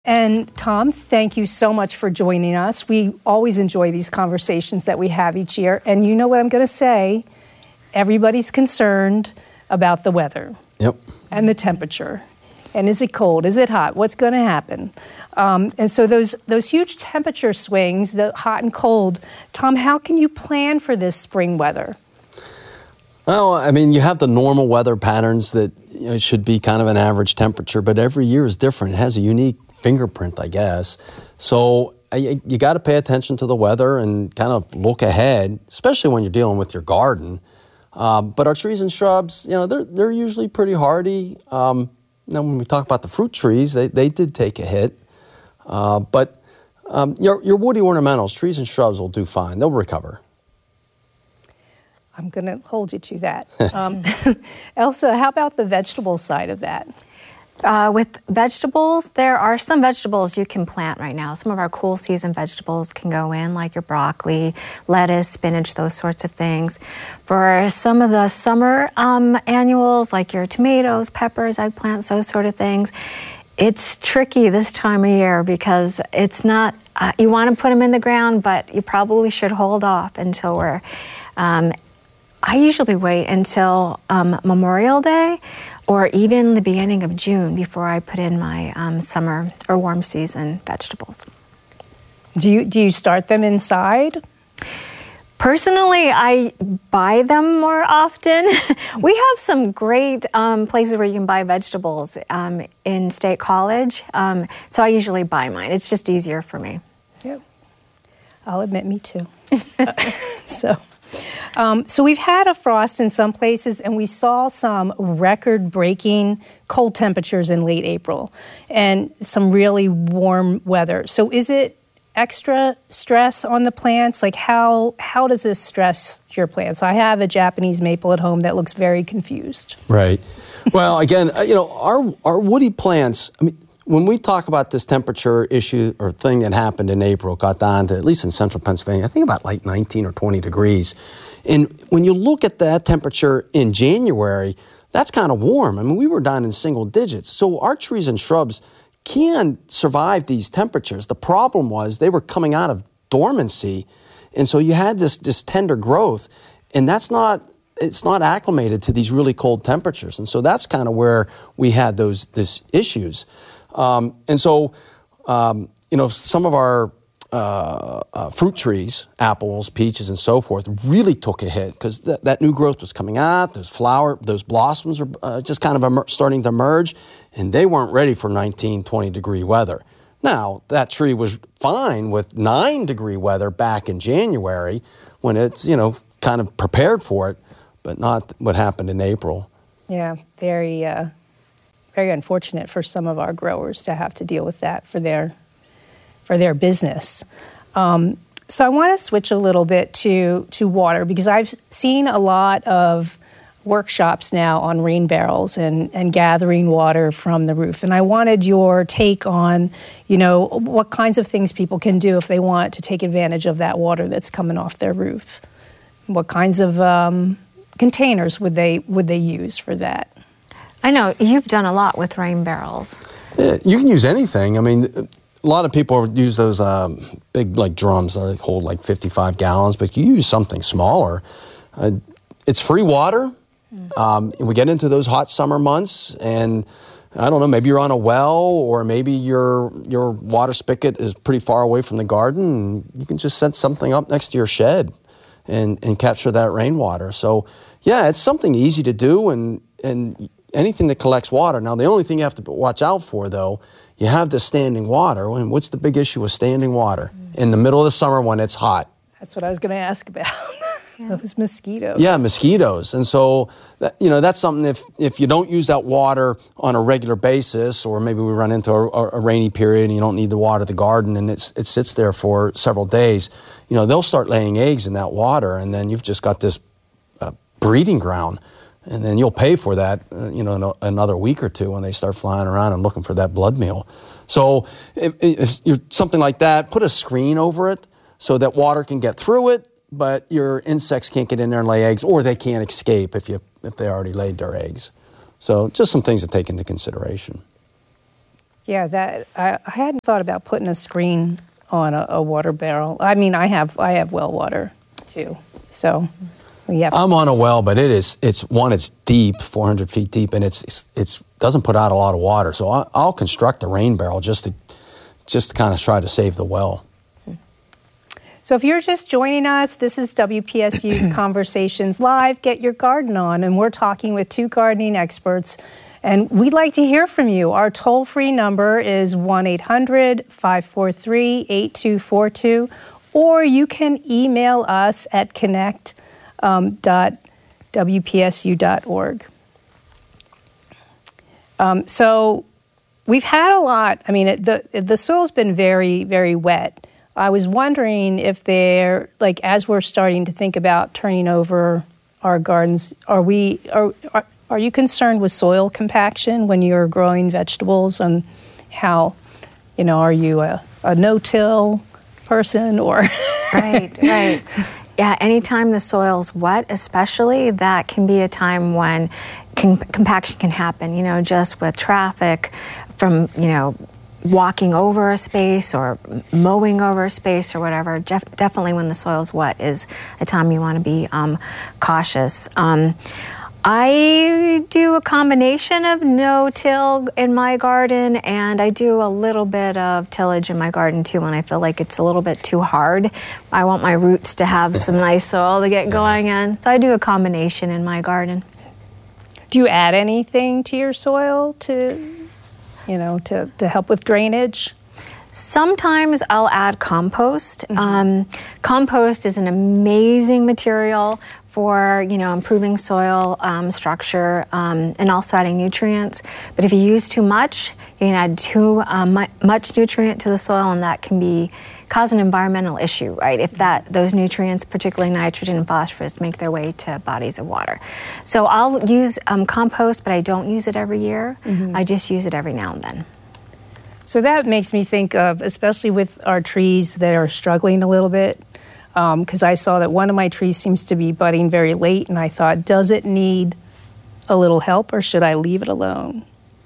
And Tom, thank you so much for joining us. We always enjoy these conversations that we have each year. And you know what I'm going to say? Everybody's concerned about the weather. Yep. And the temperature. And is it cold? Is it hot? What's going to happen? And so those huge temperature swings, the hot and cold, Tom, how can you plan for this spring weather? Well, I mean, you have the normal weather patterns that should be kind of an average temperature, but every year is different. It has a unique fingerprint, I guess. So you got to pay attention to the weather and kind of look ahead, especially when you're dealing with your garden. But our trees and shrubs, they're usually pretty hardy. Now, when we talk about the fruit trees, they did take a hit. But your woody ornamentals, trees and shrubs will do fine. They'll recover. I'm going to hold you to that. Elsa, how about the vegetable side of that? With vegetables, there are some vegetables you can plant right now. Some of our cool season vegetables can go in, like your broccoli, lettuce, spinach, those sorts of things. For some of the summer annuals, like your tomatoes, peppers, eggplants, those sort of things, it's tricky this time of year because it's not, you want to put them in the ground, but you probably should hold off until we're, I usually wait until Memorial Day or even the beginning of June before I put in my summer or warm season vegetables. Do you start them inside? Personally, I buy them more often. We have some great places where you can buy vegetables in State College, so I usually buy mine. It's just easier for me. Yep. I'll admit, me too. So we've had a frost in some places, and we saw some record-breaking cold temperatures in late April and some really warm weather. So is it extra stress on the plants? Like how does this stress your plants? I have a Japanese maple at home that looks very confused. Right. Well, again, our woody plants, I mean, when we talk about this temperature issue or thing that happened in April, got down to, at least in central Pennsylvania, I think about like 19 or 20 degrees. And when you look at that temperature in January, that's kind of warm. I mean, we were down in single digits. So our trees and shrubs can survive these temperatures. The problem was they were coming out of dormancy. And so you had this tender growth, and it's not acclimated to these really cold temperatures. And so that's kind of where we had these issues. And so, some of our fruit trees, apples, peaches, and so forth, really took a hit because that new growth was coming out. Those blossoms were just kind of starting to emerge, and they weren't ready for 19, 20-degree weather. Now, that tree was fine with 9-degree weather back in January when it's, kind of prepared for it, but not what happened in April. Yeah, very unfortunate for some of our growers to have to deal with that for their business. So I want to switch a little bit to water because I've seen a lot of workshops now on rain barrels and gathering water from the roof. And I wanted your take on, what kinds of things people can do if they want to take advantage of that water that's coming off their roof. What kinds of containers would they use for that? I know you've done a lot with rain barrels. Yeah, you can use anything. I mean, a lot of people use those big drums that hold 55 gallons, but you use something smaller. It's free water. We get into those hot summer months, and I don't know, maybe you're on a well, or maybe your water spigot is pretty far away from the garden, and you can just set something up next to your shed and capture that rainwater. So, yeah, it's something easy to do, and anything that collects water. Now, the only thing you have to watch out for, though, you have the standing water. And what's the big issue with standing water in the middle of the summer when it's hot? That's what I was going to ask about. Those mosquitoes. Yeah, mosquitoes. And so, that's something if you don't use that water on a regular basis, or maybe we run into a rainy period and you don't need to water the garden and it sits there for several days, they'll start laying eggs in that water, and then you've just got this breeding ground. And then you'll pay for that, another week or two when they start flying around and looking for that blood meal. So if you're something like that, put a screen over it so that water can get through it, but your insects can't get in there and lay eggs, or they can't escape if they already laid their eggs. So just some things to take into consideration. Yeah, that I hadn't thought about putting a screen on a water barrel. I mean, I have well water too, so yeah. I'm on a well, but it's deep, 400 feet deep, and it's doesn't put out a lot of water. So I'll construct a rain barrel just to kind of try to save the well. So if you're just joining us, this is WPSU's Conversations Live. Get your garden on, and we're talking with two gardening experts. And we'd like to hear from you. Our toll-free number is 1-800-543-8242, or you can email us at connect.wpsu.org. So we've had a lot. I mean, the soil's been very, very wet. I was wondering if as we're starting to think about turning over our gardens, are you concerned with soil compaction when you're growing vegetables, and how, are you a no-till person or? Right. Yeah, anytime the soil's wet, especially, that can be a time when compaction can happen, just with traffic from, walking over a space or mowing over a space or whatever. Definitely when the soil's wet is a time you want to be cautious. I do a combination of no-till in my garden, and I do a little bit of tillage in my garden too when I feel like it's a little bit too hard. I want my roots to have some nice soil to get going in. So I do a combination in my garden. Do you add anything to your soil to help with drainage? Sometimes I'll add compost. Compost is an amazing material for improving soil structure and also adding nutrients. But if you use too much, you can add too much nutrient to the soil, and that can cause an environmental issue, right? If those nutrients, particularly nitrogen and phosphorus, make their way to bodies of water. So I'll use compost, but I don't use it every year. I just use it every now and then. So that makes me think of, especially with our trees that are struggling a little bit, because I saw that one of my trees seems to be budding very late, and I thought, does it need a little help, or should I leave it alone?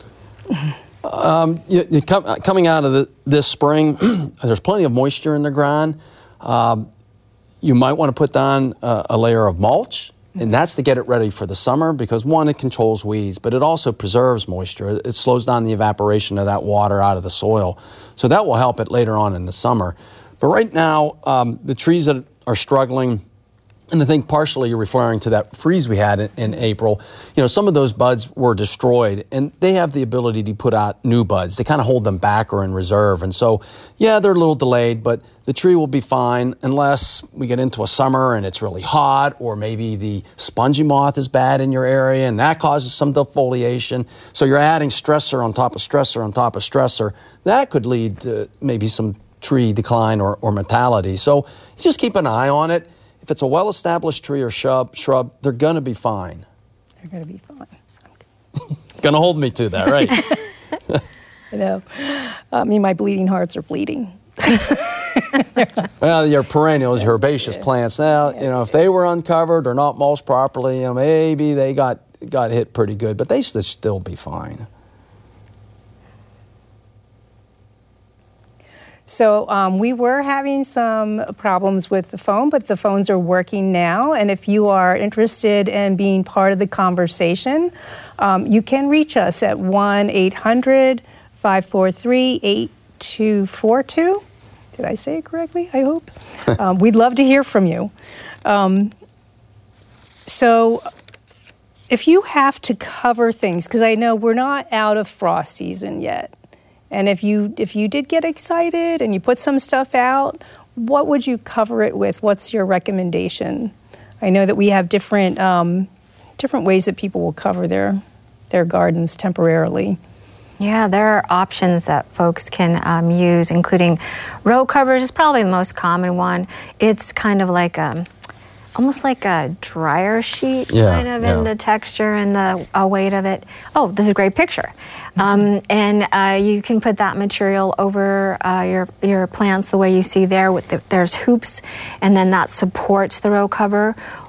Coming out of this spring, there's plenty of moisture in the ground. You might want to put down a layer of mulch, and that's to get it ready for the summer, because one, it controls weeds, but it also preserves moisture. It slows down the evaporation of that water out of the soil. So that will help it later on in the summer. But right now, the trees that are struggling, and I think partially you're referring to that freeze we had in April, some of those buds were destroyed, and they have the ability to put out new buds. They kind of hold them back or in reserve. And so, yeah, they're a little delayed, but the tree will be fine unless we get into a summer and it's really hot, or maybe the spongy moth is bad in your area, and that causes some defoliation. So you're adding stressor on top of stressor on top of stressor. That could lead to maybe some tree decline or mortality. So just keep an eye on it. If it's a well-established tree or shrub, they're going to be fine. They're going to be fine. Going to hold me to that, right? I know. My bleeding hearts are bleeding. Well, your perennials, your herbaceous plants. Now, if they were uncovered or not mulched properly, maybe they got hit pretty good, but they should still be fine. So we were having some problems with the phone, but the phones are working now. And if you are interested in being part of the conversation, you can reach us at 1-800-543-8242. Did I say it correctly? I hope. We'd love to hear from you. So if you have to cover things, because I know we're not out of frost season yet, and if you did get excited and you put some stuff out, what would you cover it with? What's your recommendation? I know that we have different ways that people will cover their gardens temporarily. Yeah, there are options that folks can use, including row covers is probably the most common one. It's kind of like almost like a dryer sheet, in the texture and the weight of it. Oh, this is a great picture. And you can put that material over your plants the way you see there. There's hoops, and then that supports the row cover.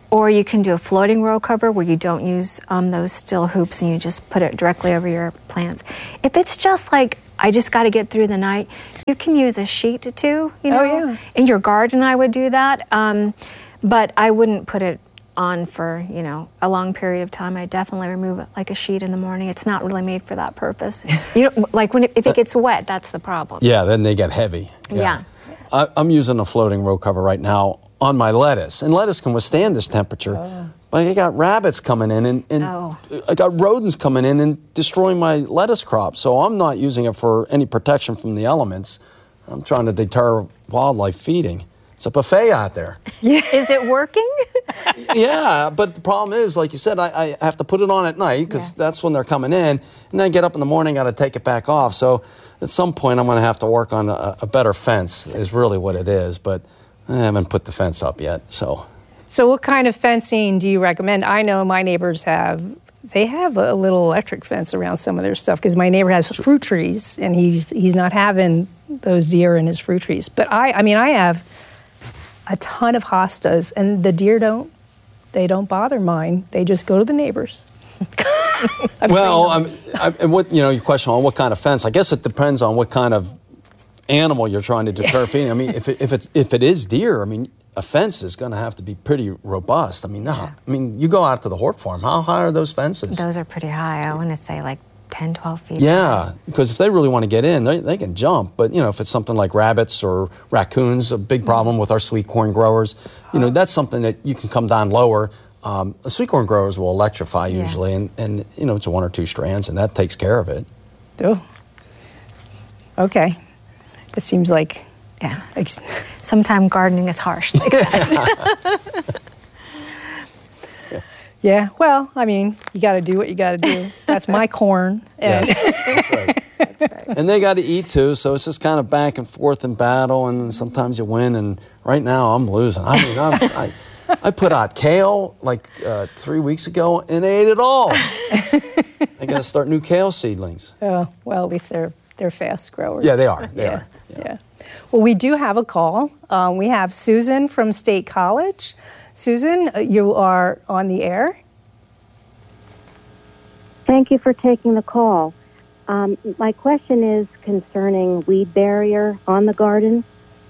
Or you can do a floating row cover where you don't use those steel hoops and you just put it directly over your plants. If it's just like, I just got to get through the night, you can use a sheet too, you know. Oh, yeah. In your garden, I would do that. But I wouldn't put it on for, you know, a long period of time. I definitely remove it like a sheet in the morning. It's not really made for that purpose. You know, like if it gets wet, that's the problem. Yeah, then they get heavy. Yeah. I'm using a floating row cover right now on my lettuce, and lettuce can withstand this temperature. Oh. But I got rabbits coming in, and I got rodents coming in and destroying my lettuce crop. So I'm not using it for any protection from the elements. I'm trying to deter wildlife feeding. It's a buffet out there. Yeah. Is it working? Yeah, but the problem is, like you said, I have to put it on at night because that's when they're coming in, and then get up in the morning, got to take it back off. So at some point, I'm going to have to work on a better fence is really what it is, but I haven't put the fence up yet. So what kind of fencing do you recommend? I know my neighbors have a little electric fence around some of their stuff because my neighbor has fruit trees, and he's not having those deer in his fruit trees. But I have a ton of hostas, and the deer don't bother mine. They just go to the neighbors. Well, what your question on what kind of fence? I guess it depends on what kind of animal you're trying to deter feeding. I mean, if it is deer, I mean, a fence is going to have to be pretty robust. I mean, you go out to the hort farm. How high are those fences? Those are pretty high. I want to say like 10, 12 feet. Yeah, because if they really want to get in, they can jump. But, if it's something like rabbits or raccoons, a big problem with our sweet corn growers, that's something that you can come down lower. Sweet corn growers will electrify usually, and it's one or two strands, and that takes care of it. Oh, okay. It seems like... Yeah. Sometimes gardening is harsh like that. Yeah, well, I mean, you got to do what you got to do. That's my corn. And That's right. That's right. And they got to eat too, so it's just kind of back and forth in battle, and sometimes you win, and right now I'm losing. I mean, I put out kale like 3 weeks ago, and they ate it all. I got to start new kale seedlings. Oh, well, at least they're fast growers. Yeah, they are. They are. Yeah. Well, we do have a call. We have Susan from State College. Susan, you are on the air. Thank you for taking the call. My question is concerning weed barrier on the garden.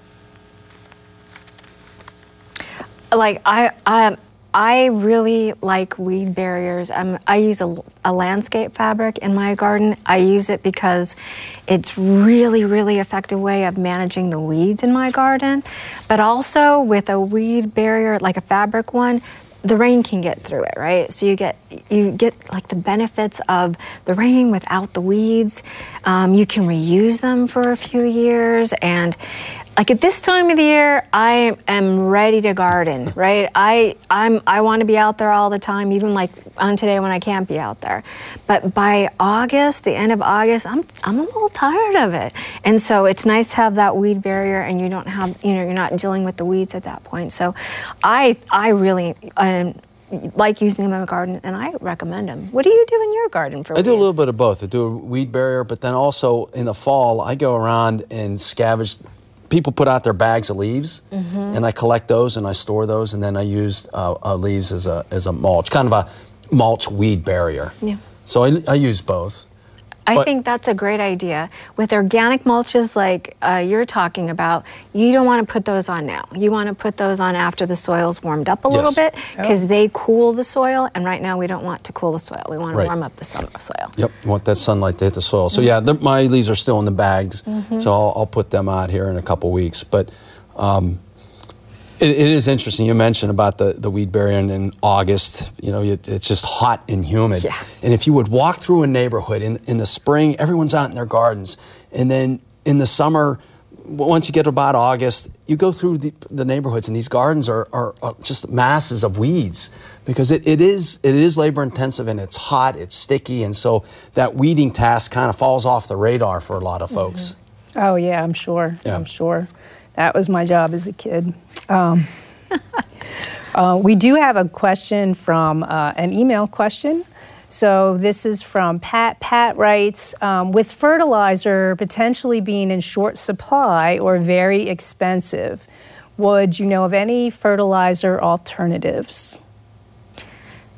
Like I really like weed barriers. I use a landscape fabric in my garden. I use it because it's really, really effective way of managing the weeds in my garden. But also with a weed barrier, like a fabric one, the rain can get through it, right? So you get like the benefits of the rain without the weeds. You can reuse them for a few years, and like at this time of the year, I am ready to garden, right? I want to be out there all the time, even like on today when I can't be out there. But by August, the end of August, I'm a little tired of it. And so it's nice to have that weed barrier, and you don't have, you're not dealing with the weeds at that point. So I really like using them in my garden, and I recommend them. What do you do in your garden for weeds? I do a little bit of both. I do a weed barrier, but then also in the fall, I go around and scavenge. People put out their bags of leaves, and I collect those and I store those, and then I use leaves as a mulch, kind of a mulch weed barrier. Yeah. So I use both. I think that's a great idea. With organic mulches like you're talking about, you don't want to put those on now. You want to put those on after the soil's warmed up a little bit, because they cool the soil, and right now we don't want to cool the soil. We want to warm up the soil. Yep, you want that sunlight to hit the soil. So yeah, my leaves are still in the bags, so I'll put them out here in a couple weeks. But it is interesting. You mentioned about the weed barrier in August. It's just hot and humid. Yeah. And if you would walk through a neighborhood in the spring, everyone's out in their gardens. And then in the summer, once you get about August, you go through the neighborhoods, and these gardens are just masses of weeds, because it is labor intensive, and it's hot, it's sticky, and so that weeding task kind of falls off the radar for a lot of folks. Oh yeah, I'm sure. Yeah. I'm sure. That was my job as a kid. We do have a question from an email question. So this is from Pat. Pat writes, with fertilizer potentially being in short supply or very expensive, would you know of any fertilizer alternatives?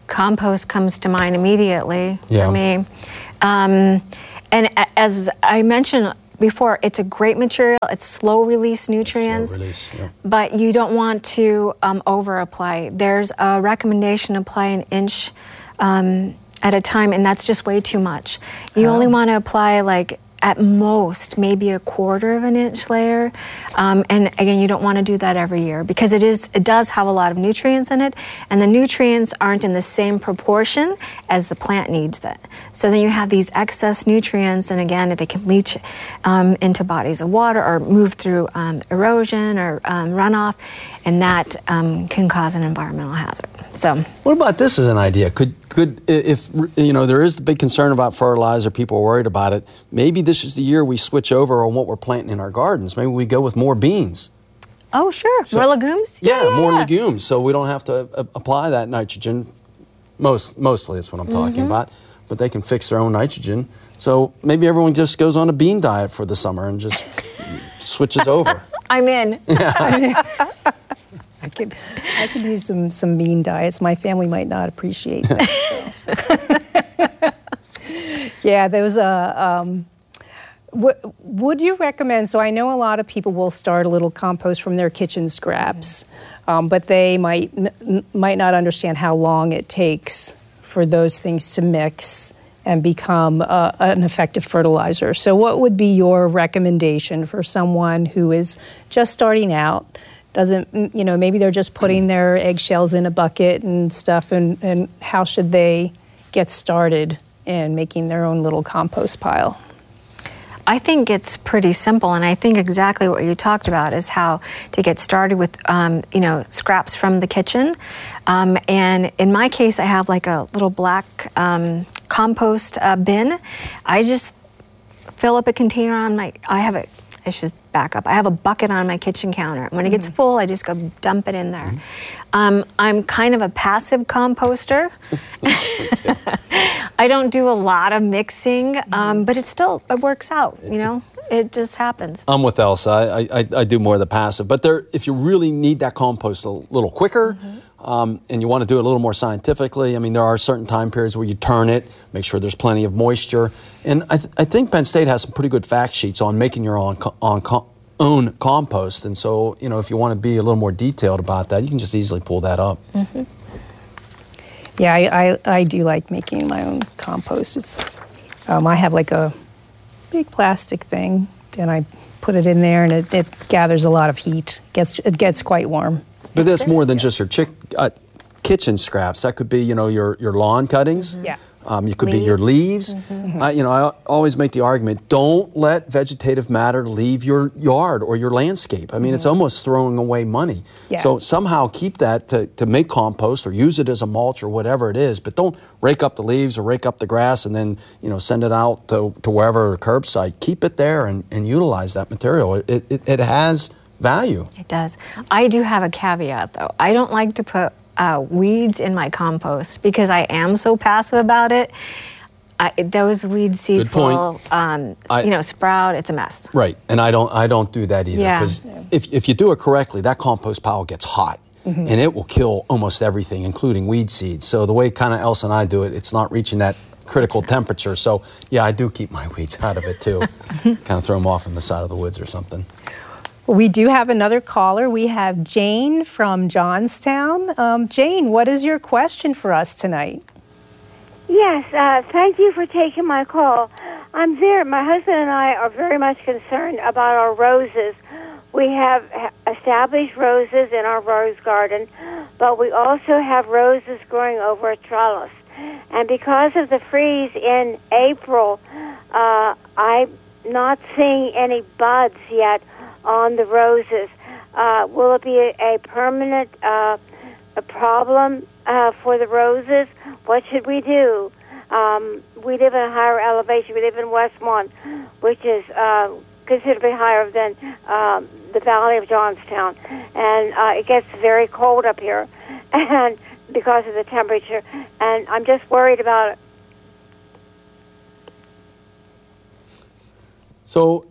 compost comes to mind immediately Yeah. for me. And as I mentioned before, it's a great material. It's slow release nutrients, Slow release, yeah. but you don't want to over apply. There's a recommendation to apply an inch at a time, and that's just way too much. You only want to apply like at most maybe a quarter of an inch layer, and again, you don't want to do that every year because it does have a lot of nutrients in it, and the nutrients aren't in the same proportion as the plant needs that. So then you have these excess nutrients, and again, they can leach into bodies of water or move through erosion or runoff, and that can cause an environmental hazard. So What about this as an idea? Could if there is the big concern about fertilizer, people are worried about it. Maybe this is the year we switch over on what we're planting in our gardens. Maybe we go with more beans. oh sure, more legumes. Yeah, more legumes, so we don't have to apply that nitrogen. Mostly, that's what I'm talking about. But they can fix their own nitrogen. So maybe everyone just goes on a bean diet for the summer and just switches over. I'm in. I could use some bean diets. My family might not appreciate that. Yeah, there was a. Would you recommend? So I know a lot of people will start a little compost from their kitchen scraps, but they might not understand how long it takes for those things to mix and become an effective fertilizer. So what would be your recommendation for someone who is just starting out? Doesn't, maybe they're just putting their eggshells in a bucket and stuff, and how should they get started in making their own little compost pile? I think it's pretty simple, and I think exactly what you talked about is how to get started with, scraps from the kitchen. And in my case, I have like a little black compost bin. I just fill up a container I should back up. I have a bucket on my kitchen counter. When it gets full, I just go dump it in there. I'm kind of a passive composter. I don't do a lot of mixing, but it works out, It just happens. I'm with Elsa. I do more of the passive. But if you really need that compost a little quicker, and you want to do it a little more scientifically, there are certain time periods where you turn it, make sure there's plenty of moisture. And I think Penn State has some pretty good fact sheets on making your own compost. And so, if you want to be a little more detailed about that, you can just easily pull that up. Mm-hmm. Yeah, I do like making my own compost. I have like a big plastic thing, and I put it in there, and it gathers a lot of heat. It gets quite warm. But that's more than just your kitchen scraps. That could be, your lawn cuttings. Yeah. You could be your leaves. I always make the argument, don't let vegetative matter leave your yard or your landscape. It's almost throwing away money. Yes. So somehow keep that to make compost or use it as a mulch or whatever it is. But don't rake up the leaves or rake up the grass and then, send it out to wherever, curbside. Keep it there and utilize that material. It has value. It does. I do have a caveat, though. I don't like to put weeds in my compost because I am so passive about it. Those weed seeds will, sprout. It's a mess. Right, and I don't do that either. Yeah. Because if you do it correctly, that compost pile gets hot, and it will kill almost everything, including weed seeds. So the way kind of Elsa and I do it, it's not reaching that critical temperature. So yeah, I do keep my weeds out of it too. Kind of throw them off on the side of the woods or something. We do have another caller. We have Jane from Johnstown. Jane, what is your question for us tonight? Yes, thank you for taking my call. My husband and I are very much concerned about our roses. We have established roses in our rose garden, but we also have roses growing over a trellis. And because of the freeze in April, I'm not seeing any buds yet on the roses. Will it be a permanent a problem for the roses? What should we do? We live in a higher elevation. We live in Westmont, which is considerably higher than the Valley of Johnstown. And it gets very cold up here and because of the temperature. And I'm just worried about it. So,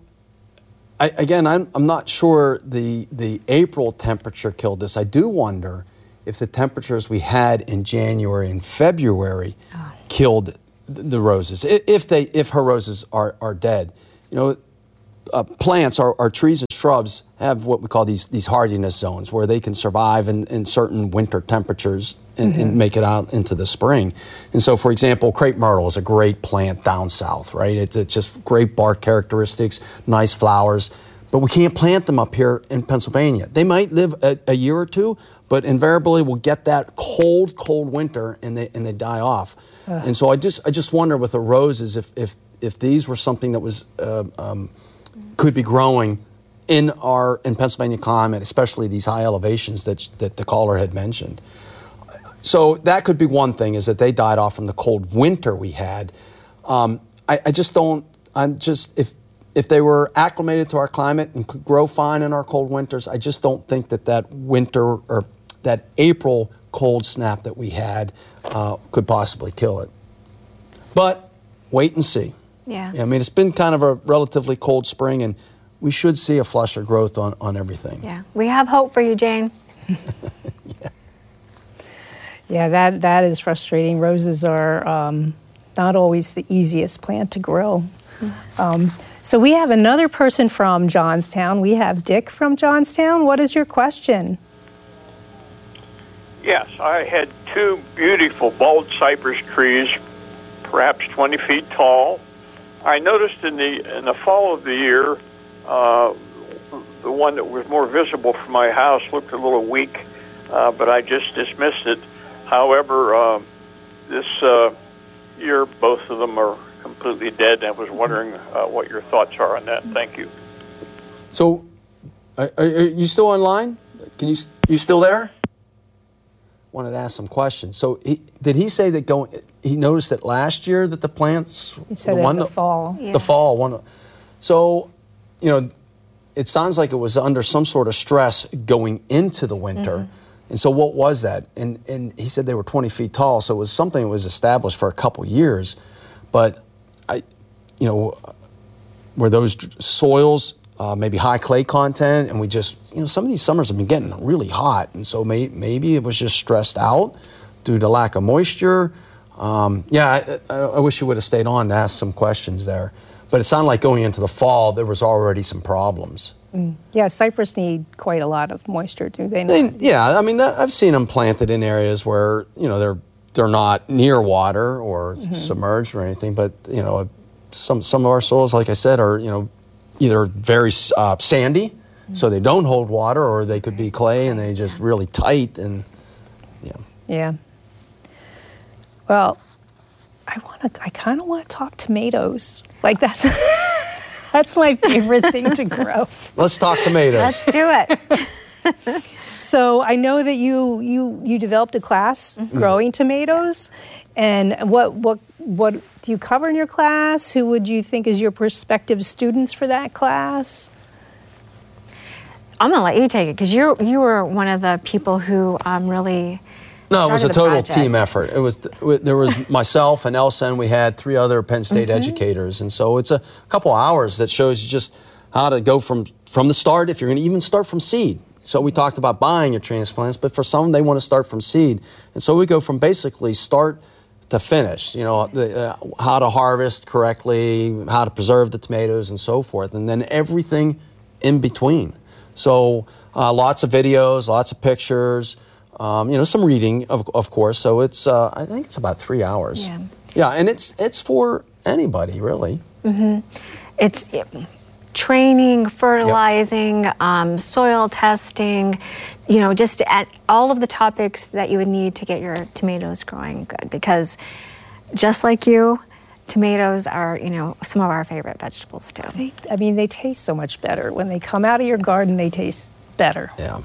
I'm not sure the April temperature killed this. I do wonder if the temperatures we had in January and February killed the roses, if her roses are dead. Plants, our trees and shrubs have what we call these hardiness zones where they can survive in certain winter temperatures and make it out into the spring. And so, for example, crepe myrtle is a great plant down south, right? It's just great bark characteristics, nice flowers. But we can't plant them up here in Pennsylvania. They might live a year or two, but invariably we'll get that cold winter and they die off. And so I just wonder with the roses if these were something that was could be growing in Pennsylvania climate, especially these high elevations that the caller had mentioned. So that could be one thing, is that they died off from the cold winter we had. If they were acclimated to our climate and could grow fine in our cold winters, I just don't think that winter or that April cold snap that we had could possibly kill it. But wait and see. Yeah. I mean, it's been kind of a relatively cold spring, and we should see a flush of growth on everything. Yeah. We have hope for you, Jane. Yeah, that is frustrating. Roses are not always the easiest plant to grow. So we have another person from Johnstown. We have Dick from Johnstown. What is your question? Yes, I had two beautiful bald cypress trees, perhaps 20 feet tall. I noticed in the fall of the year, the one that was more visible from my house looked a little weak, but I just dismissed it. However, this year, both of them are completely dead. I was wondering what your thoughts are on that. Thank you. So, are you still online? You still there? Wanted to ask some questions. So, did he say that he noticed that last year that the plants? He said in the fall. Yeah. The fall. So, it sounds like it was under some sort of stress going into the winter. Mm-hmm. And so what was that? And he said they were 20 feet tall, so it was something that was established for a couple years. But, were those soils maybe high clay content? And we just, some of these summers have been getting really hot. And so maybe it was just stressed out due to lack of moisture. I wish you would have stayed on to ask some questions there. But it sounded like going into the fall, there was already some problems. Yeah, cypress need quite a lot of moisture, do they not? I've seen them planted in areas where they're not near water or submerged or anything. But some of our soils, like I said, are either very sandy, so they don't hold water, or they could be clay and they just really tight and Yeah. Well, I kind of want to talk tomatoes. Like that's my favorite thing to grow. Let's talk tomatoes. Let's do it. So I know that you developed a class growing tomatoes, and what do you cover in your class? Who would you think is your prospective students for that class? I'm gonna let you take it because you were one of the people who really. No, it was a total team effort. There was myself and Elsa, and we had 3 other Penn State educators, and so it's a couple hours that shows you just how to go from the start, if you're going to even start from seed. So we talked about buying your transplants, but for some, they want to start from seed, and so we go from basically start to finish. How to harvest correctly, how to preserve the tomatoes, and so forth, and then everything in between. So lots of videos, lots of pictures. Some reading, of course. So it's, I think it's about 3 hours. Yeah, and it's for anybody, really. Mm-hmm. It's training, fertilizing, soil testing, just at all of the topics that you would need to get your tomatoes growing good. Because just like you, tomatoes are, some of our favorite vegetables too. They taste so much better. When they come out of your garden, they taste better. Yeah.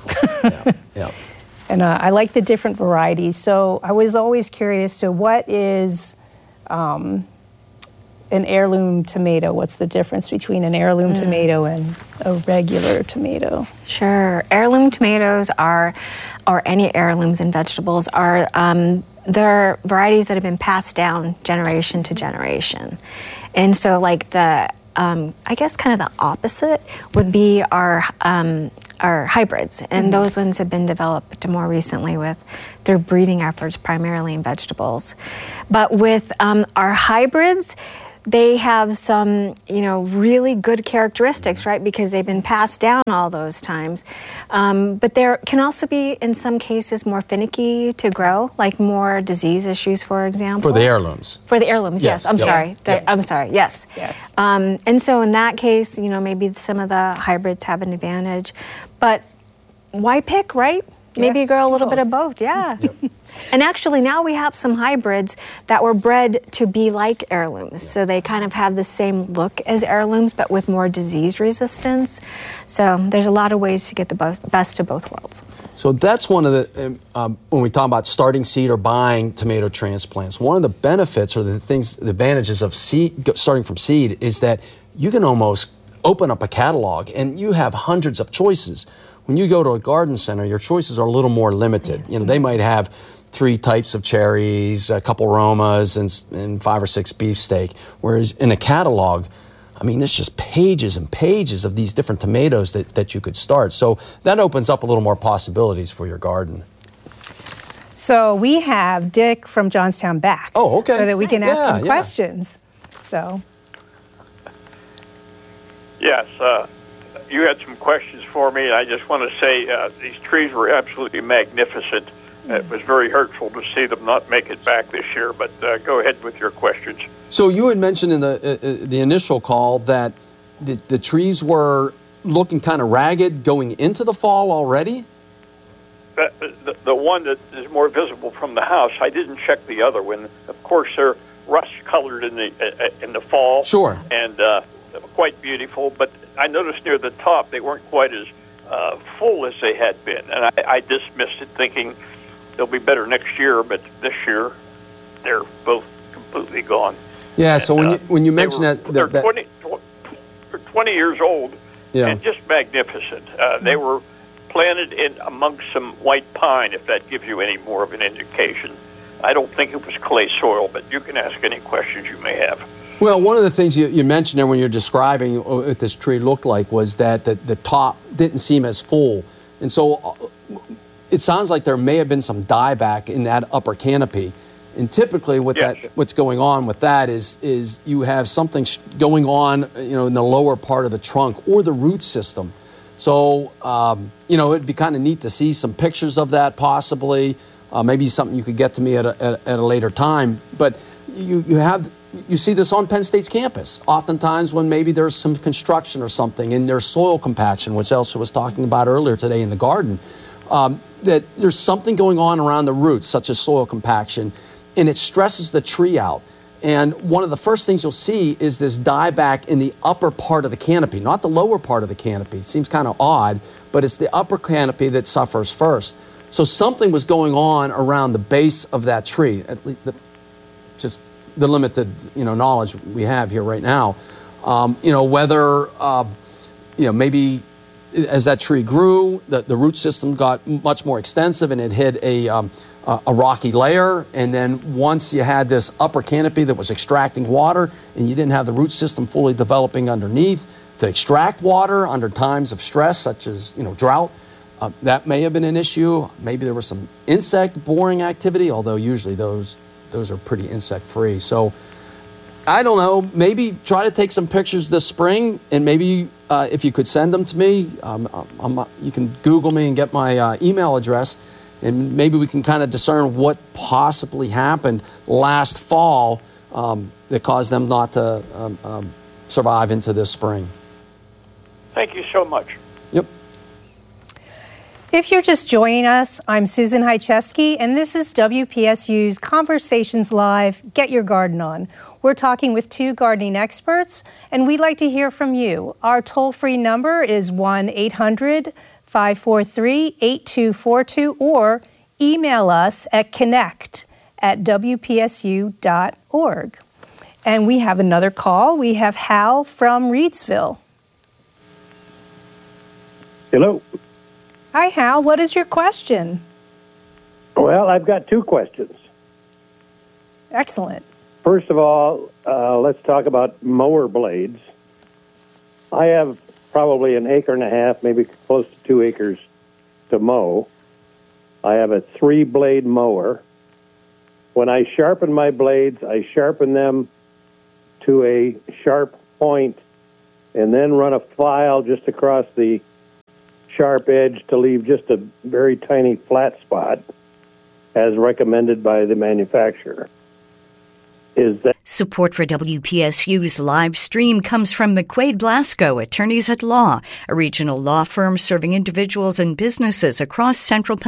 And I like the different varieties. So I was always curious, so what is an heirloom tomato? What's the difference between an heirloom tomato and a regular tomato? Sure. Heirloom tomatoes or any heirlooms in vegetables are they're varieties that have been passed down generation to generation. And so like I guess kind of the opposite would be our are hybrids, and those ones have been developed more recently through breeding efforts, primarily in vegetables. But with our hybrids, they have some, really good characteristics, right? Because they've been passed down all those times. But there can also be, in some cases, more finicky to grow, like more disease issues, for example. For the heirlooms. For the heirlooms, yes. I'm sorry. I'm sorry, yes. Yes. And so in that case, maybe some of the hybrids have an advantage. But why pick, right? Maybe grow a little bit of both, yeah. And actually now we have some hybrids that were bred to be like heirlooms. So they kind of have the same look as heirlooms, but with more disease resistance. So there's a lot of ways to get the best of both worlds. So that's one of the, when we talk about starting seed or buying tomato transplants, one of the benefits or the advantages of starting from seed is that you can almost open up a catalog and you have hundreds of choices. When you go to a garden center, your choices are a little more limited. They might have 3 types of cherries, a couple Romas, and 5 or 6 beefsteak. Whereas in a catalog, there's just pages and pages of these different tomatoes that you could start. So that opens up a little more possibilities for your garden. So we have Dick from Johnstown back. Oh, okay. So that we can ask him questions. So. Yes. You had some questions for me, and I just want to say these trees were absolutely magnificent. It was very hurtful to see them not make it back this year, but go ahead with your questions. So you had mentioned in the initial call that the trees were looking kind of ragged going into the fall already? The one that is more visible from the house, I didn't check the other one. Of course, they're rust-colored in the fall. Sure. And quite beautiful, but I noticed near the top they weren't quite as full as they had been, and I dismissed it thinking they'll be better next year, but this year they're both completely gone. Yeah, so when you mention they're 20 years old, and just magnificent. They were planted in amongst some white pine, if that gives you any more of an indication. I don't think it was clay soil, but you can ask any questions you may have. Well, one of the things you mentioned there when you're describing what this tree looked like was that the top didn't seem as full. And so it sounds like there may have been some dieback in that upper canopy. And typically what's going on with that is you have something going on, in the lower part of the trunk or the root system. So, it'd be kind of neat to see some pictures of that possibly. Maybe something you could get to me at a later time. But you see this on Penn State's campus. Oftentimes when maybe there's some construction or something and there's soil compaction, which Elsa was talking about earlier today in the garden, that there's something going on around the roots, such as soil compaction, and it stresses the tree out. And one of the first things you'll see is this dieback in the upper part of the canopy, not the lower part of the canopy. It seems kind of odd, but it's the upper canopy that suffers first. So something was going on around the base of that tree, at least just the limited, knowledge we have here right now. Whether, maybe as that tree grew, the root system got much more extensive and it hit a rocky layer. And then once you had this upper canopy that was extracting water and you didn't have the root system fully developing underneath to extract water under times of stress, such as, drought, that may have been an issue. Maybe there was some insect boring activity, although usually those are pretty insect-free. So I don't know, maybe try to take some pictures this spring, and maybe if you could send them to me, you can Google me and get my email address, and maybe we can kind of discern what possibly happened last fall that caused them not to survive into this spring. Thank you so much. Yep. If you're just joining us, I'm Susan Hycheski, and this is WPSU's Conversations Live, Get Your Garden On. We're talking with 2 gardening experts, and we'd like to hear from you. Our toll-free number is 1-800-543-8242, or email us at connect@wpsu.org. And we have another call. We have Hal from Reedsville. Hello. Hi, Hal. What is your question? Well, I've got 2 questions. Excellent. First of all, let's talk about mower blades. I have probably an acre and a half, maybe close to 2 acres to mow. I have a 3-blade mower. When I sharpen my blades, I sharpen them to a sharp point and then run a file just across the sharp edge to leave just a very tiny flat spot as recommended by the manufacturer. Is that Support for WPSU's live stream comes from McQuaid Blasco, Attorneys at Law, a regional law firm serving individuals and businesses across central Pennsylvania.